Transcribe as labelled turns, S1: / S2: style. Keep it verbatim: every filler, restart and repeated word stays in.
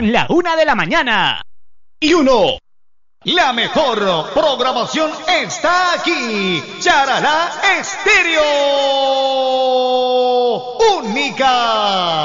S1: Son la una de la mañana.
S2: Y uno. La mejor programación está aquí. Charalá Estéreo. Única.